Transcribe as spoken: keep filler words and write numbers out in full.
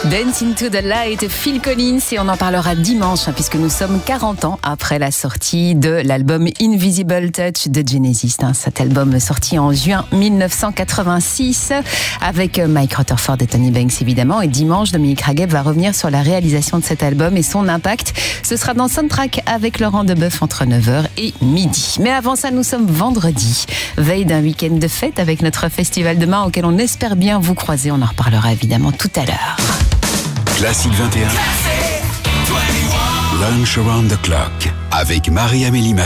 Dance into the Light, Phil Collins, et on en parlera dimanche hein, puisque nous sommes quarante ans après la sortie de l'album Invisible Touch de Genesis. Hein, cet album sorti en juin mille neuf cent quatre-vingt-six avec Mike Rutherford et Tony Banks évidemment. Et dimanche, Dominique Ragueb va revenir sur la réalisation de cet album et son impact. Ce sera dans Soundtrack avec Laurent Debeuf entre neuf heures et midi. Mais avant ça, nous sommes vendredi, veille d'un week-end de fête avec notre festival demain auquel on espère bien vous croiser. On en reparlera évidemment tout à l'heure. Classique vingt et un. Lunch Around the Clock avec Marie-Amélie